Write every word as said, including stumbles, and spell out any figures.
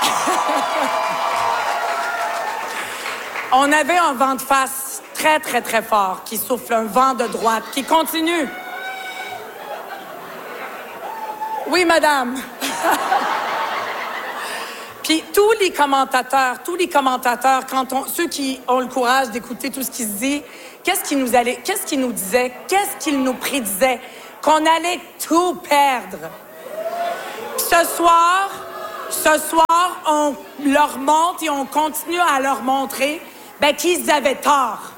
On avait un vent de face très, très, très fort qui souffle, un vent de droite qui continue. Oui, madame. Puis tous les commentateurs, tous les commentateurs, quand on, ceux qui ont le courage d'écouter tout ce qui se dit, qu'est-ce qu'ils nous allaient, qu'est-ce qu'ils nous disaient, qu'est-ce qu'ils nous prédisaient? Qu'on allait tout perdre. Ce soir, ce soir, on leur montre et on continue à leur montrer ben, qu'ils avaient tort.